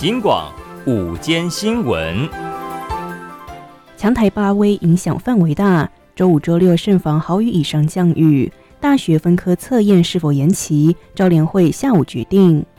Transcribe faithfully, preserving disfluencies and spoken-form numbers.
金广午间新闻。 强台八威影响范围大，周五、周六慎防豪雨以上降雨。大学分科测验是否延期，招联会下午决定。